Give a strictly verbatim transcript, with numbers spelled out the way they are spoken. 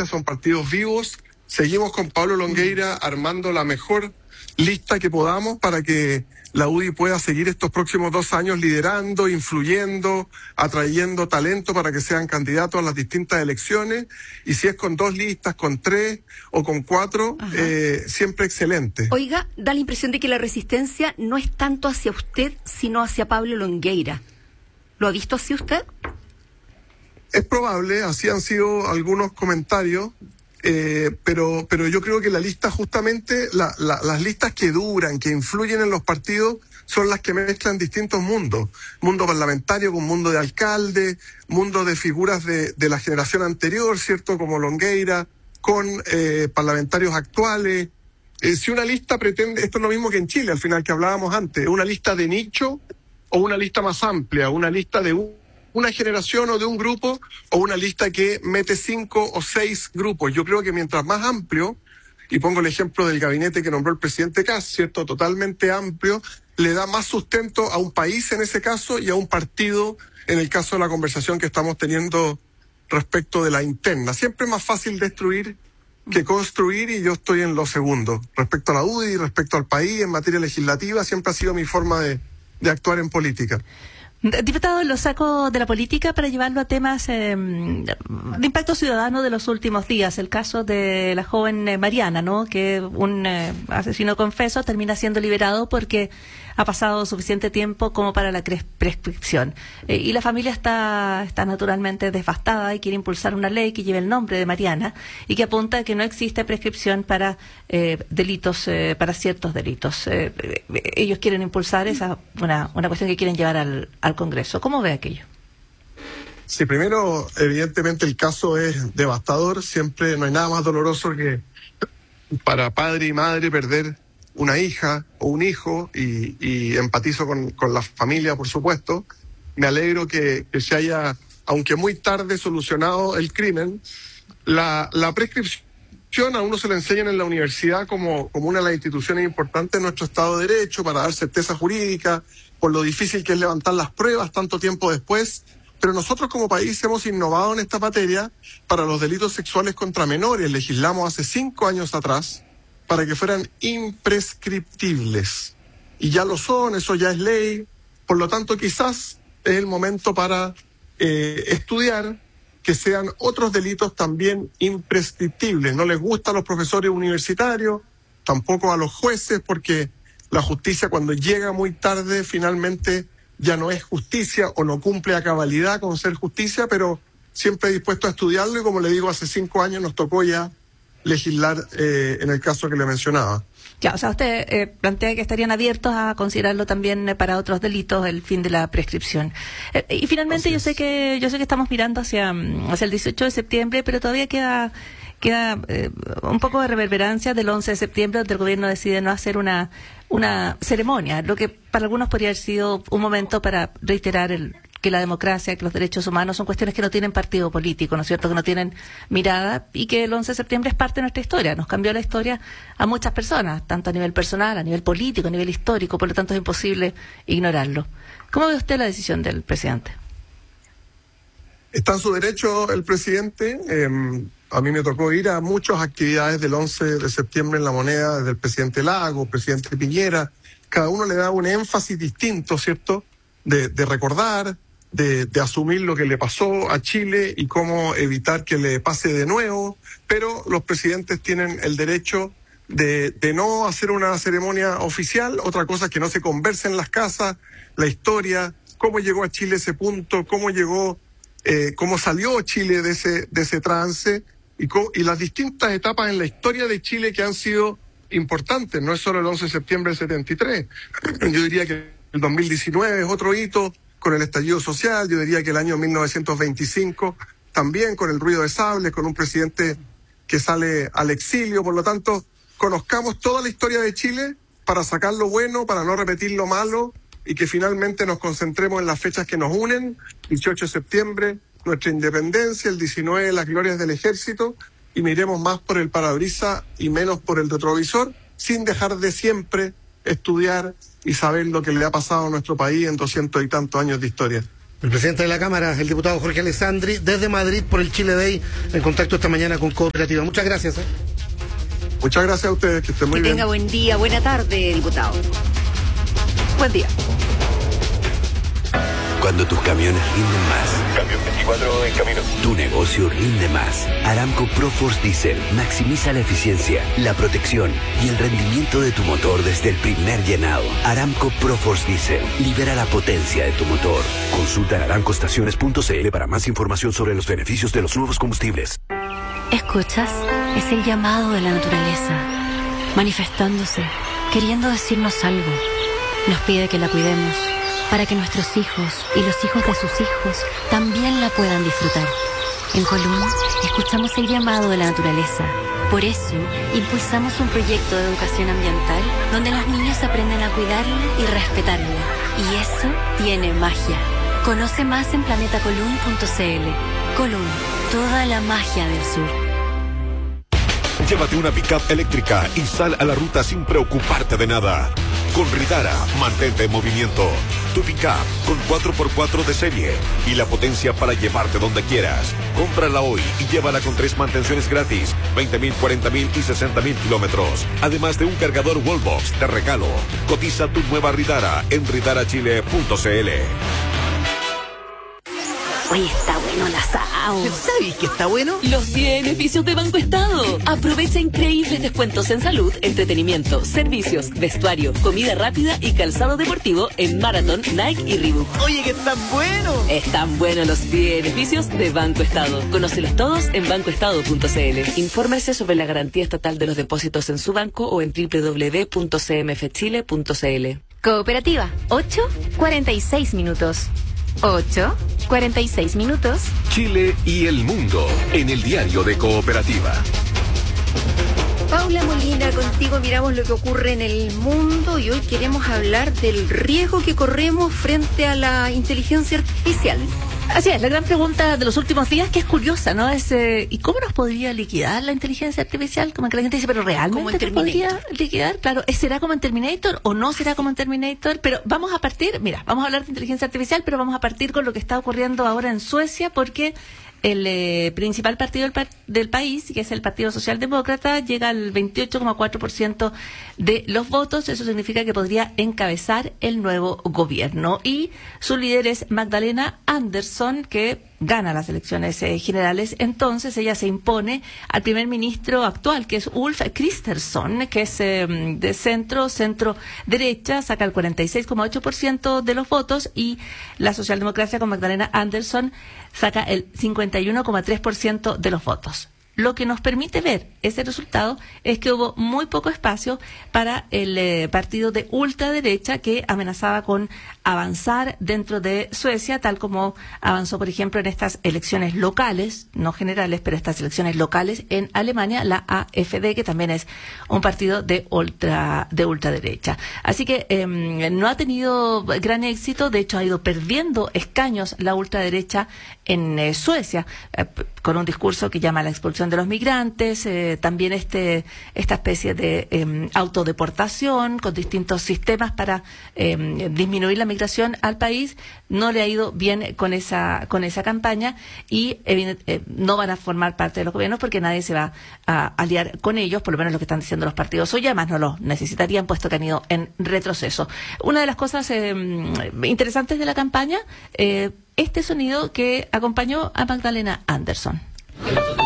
democracia, son partidos vivos. Seguimos con Pablo Longueira armando la mejor lista que podamos para que la U D I pueda seguir estos próximos dos años liderando, influyendo, atrayendo talento para que sean candidatos a las distintas elecciones. Y si es con dos listas, con tres o con cuatro, eh, siempre excelente. Oiga, da la impresión de que la resistencia no es tanto hacia usted, sino hacia Pablo Longueira. ¿Lo ha visto así usted? Es probable, así han sido algunos comentarios. Eh, pero pero yo creo que la lista justamente, la, la, las listas que duran, que influyen en los partidos, son las que mezclan distintos mundos. Mundo parlamentario con mundo de alcalde, mundo de figuras de, de la generación anterior, ¿cierto? Como Longueira, con eh, parlamentarios actuales. Eh, si una lista pretende, esto es lo mismo que en Chile, al final que hablábamos antes, una lista de nicho o una lista más amplia, una lista de un una generación o de un grupo, o una lista que mete cinco o seis grupos. Yo creo que mientras más amplio, y pongo el ejemplo del gabinete que nombró el presidente Kast, ¿cierto? Totalmente amplio, le da más sustento a un país en ese caso y a un partido en el caso de la conversación que estamos teniendo respecto de la interna. Siempre es más fácil destruir que construir, y yo estoy en lo segundo. Respecto a la U D I, respecto al país, en materia legislativa, siempre ha sido mi forma de, de actuar en política. Diputado, lo saco de la política para llevarlo a temas eh, de impacto ciudadano de los últimos días. El caso de la joven eh, Mariana, ¿no? Que un eh, asesino confeso termina siendo liberado porque ha pasado suficiente tiempo como para la cres- prescripción. Eh, y la familia está, está naturalmente devastada y quiere impulsar una ley que lleve el nombre de Mariana y que apunta a que no existe prescripción para eh, delitos, eh, para ciertos delitos. Eh, eh, ellos quieren impulsar esa una, una cuestión que quieren llevar al, al Congreso. ¿Cómo ve aquello? Sí, primero, evidentemente el caso es devastador. Siempre no hay nada más doloroso que para padre y madre perder una hija o un hijo, y, y empatizo con, con la familia, por supuesto. Me alegro que, que se haya, aunque muy tarde, solucionado el crimen. La, la prescripción a uno se le enseñan en la universidad como, como una de las instituciones importantes de nuestro Estado de Derecho para dar certeza jurídica, por lo difícil que es levantar las pruebas tanto tiempo después. Pero nosotros como país hemos innovado en esta materia para los delitos sexuales contra menores. Legislamos hace cinco años atrás para que fueran imprescriptibles. Y ya lo son, eso ya es ley. Por lo tanto, quizás es el momento para eh, estudiar que sean otros delitos también imprescriptibles. No les gusta a los profesores universitarios, tampoco a los jueces, porque la justicia, cuando llega muy tarde, finalmente ya no es justicia o no cumple a cabalidad con ser justicia, pero siempre dispuesto a estudiarlo, y como le digo, hace cinco años nos tocó ya legislar eh, en el caso que le mencionaba. Ya, o sea, usted eh, plantea que estarían abiertos a considerarlo también eh, para otros delitos el fin de la prescripción. Eh, y finalmente yo sé que yo sé que estamos mirando hacia hacia el dieciocho de septiembre, pero todavía queda queda eh, un poco de reverberancia del once de septiembre, donde el gobierno decide no hacer una una ceremonia, lo que para algunos podría haber sido un momento para reiterar el que la democracia, que los derechos humanos son cuestiones que no tienen partido político, ¿no es cierto?, que no tienen mirada, y que el once de septiembre es parte de nuestra historia, nos cambió la historia a muchas personas, tanto a nivel personal, a nivel político, a nivel histórico, por lo tanto es imposible ignorarlo. ¿Cómo ve usted la decisión del presidente? Está en su derecho el presidente. Eh, a mí me tocó ir a muchas actividades del once de septiembre en La Moneda, desde el presidente Lagos, presidente Piñera. Cada uno le da un énfasis distinto, ¿cierto?, de, de recordar, De, de asumir lo que le pasó a Chile y cómo evitar que le pase de nuevo, pero los presidentes tienen el derecho de, de no hacer una ceremonia oficial. Otra cosa es que no se converse en las casas la historia, cómo llegó a Chile ese punto, cómo llegó, eh, cómo salió Chile de ese, de ese trance, y, co- y las distintas etapas en la historia de Chile que han sido importantes. No es solo el once de septiembre del setenta y tres, yo diría que el dos mil diecinueve es otro hito, con el estallido social. Yo diría que el año mil novecientos veinticinco también, con el ruido de sables, con un presidente que sale al exilio. Por lo tanto, conozcamos toda la historia de Chile para sacar lo bueno, para no repetir lo malo, y que finalmente nos concentremos en las fechas que nos unen: dieciocho de septiembre, nuestra independencia; el diecinueve, las glorias del ejército, y miremos más por el parabrisas y menos por el retrovisor, sin dejar de siempre estudiar y saber lo que le ha pasado a nuestro país en doscientos y tantos años de historia. El presidente de la Cámara, el diputado Jorge Alessandri, desde Madrid por el Chile Day, en contacto esta mañana con Cooperativa. Muchas gracias. ¿eh? Muchas gracias a ustedes, que estén muy que bien. Que tenga buen día, buena tarde, diputado. Buen día. Cuando tus camiones rinden más. Camión veinticuatro en camino. Tu negocio rinde más. Aramco Proforce Diesel maximiza la eficiencia, la protección y el rendimiento de tu motor desde el primer llenado. Aramco Proforce Diesel libera la potencia de tu motor. Consulta en aramco estaciones punto c l para más información sobre los beneficios de los nuevos combustibles. ¿Escuchas? Es el llamado de la naturaleza, manifestándose, queriendo decirnos algo. Nos pide que la cuidemos, para que nuestros hijos y los hijos de sus hijos también la puedan disfrutar. En Colún, escuchamos el llamado de la naturaleza. Por eso, impulsamos un proyecto de educación ambiental donde los niños aprenden a cuidarla y respetarla. Y eso tiene magia. Conoce más en planeta colún punto c l. Colún, toda la magia del sur. Llévate una pick-up eléctrica y sal a la ruta sin preocuparte de nada. Con Ridara, mantente en movimiento. Tu pick-up con cuatro por cuatro de serie y la potencia para llevarte donde quieras. Cómprala hoy y llévala con tres mantenciones gratis, veinte mil, cuarenta mil y sesenta mil kilómetros. Además de un cargador Wallbox de regalo. Cotiza tu nueva Ridara en ridara chile punto c l. Oye, está bueno el asado. ¿Sabes qué está bueno? Los beneficios de Banco Estado. Aprovecha increíbles descuentos en salud, entretenimiento, servicios, vestuario, comida rápida y calzado deportivo en Marathon, Nike y Reebok. Oye, que están buenos. Están buenos los beneficios de Banco Estado. Conócelos todos en banco estado punto c l. Infórmese sobre la garantía estatal de los depósitos en su banco o en doble u doble u doble u punto c m f chile punto c l. Cooperativa, ocho cuarenta y seis minutos. ocho cuarenta y seis minutos. Chile y el mundo en el diario de Cooperativa. Paula Molina, contigo miramos lo que ocurre en el mundo y hoy queremos hablar del riesgo que corremos frente a la inteligencia artificial. Así es, la gran pregunta de los últimos días, que es curiosa, ¿no? Es, eh, ¿y cómo nos podría liquidar la inteligencia artificial? Como que la gente dice, ¿pero realmente nos podría liquidar? Claro, ¿será como en Terminator o no será como en Terminator? Pero vamos a partir, mira, vamos a hablar de inteligencia artificial, pero vamos a partir con lo que está ocurriendo ahora en Suecia, porque el eh, principal partido del, del país, que es el Partido Socialdemócrata, llega al veintiocho coma cuatro por ciento de los votos. Eso significa que podría encabezar el nuevo gobierno. Y su líder es Magdalena Andersson, que gana las elecciones eh, generales. Entonces ella se impone al primer ministro actual, que es Ulf Kristersson, que es eh, de centro, centro derecha, saca el cuarenta y seis coma ocho por ciento de los votos, y la socialdemocracia con Magdalena Andersson saca el cincuenta y uno coma tres por ciento de los votos. Lo que nos permite ver ese resultado es que hubo muy poco espacio para el eh, partido de ultraderecha, que amenazaba con avanzar dentro de Suecia, tal como avanzó, por ejemplo, en estas elecciones locales, no generales, pero estas elecciones locales en Alemania, la A F D, que también es un partido de ultra de ultraderecha. Así que eh, no ha tenido gran éxito, de hecho ha ido perdiendo escaños la ultraderecha en eh, Suecia, eh, con un discurso que llama a la expulsión de los migrantes, eh, también este esta especie de eh, autodeportación con distintos sistemas para eh, disminuir la migración al país. No le ha ido bien con esa con esa campaña y eh, no van a formar parte de los gobiernos porque nadie se va a aliar con ellos, por lo menos lo que están diciendo los partidos hoy. Además no lo necesitarían, puesto que han ido en retroceso. Una de las cosas eh, interesantes de la campaña, eh, este sonido que acompañó a Magdalena Andersson.